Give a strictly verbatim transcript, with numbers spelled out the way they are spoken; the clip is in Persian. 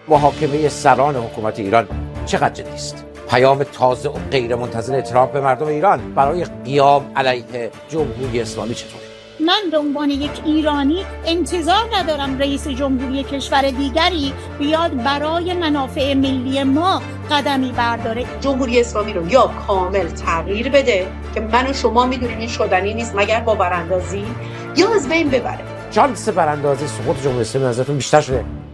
محاکمه سران حکومت ایران چقدر جدی است؟ پیام تازه و غیر منتظر ترامپ به مردم ایران برای قیام علیه جمهوری اسلامی چطور؟ من به عنوان یک ایرانی انتظار ندارم رئیس جمهوری کشور دیگری بیاد برای منافع ملی ما قدمی برداره. جمهوری اسلامی رو یا کامل تغییر بده که من و شما میدونیم این شدنی نیست مگر با براندازی، یا از بین ببره. شانس براندازی سقوط جمهوری اسلامی نظرتون بیشتر شده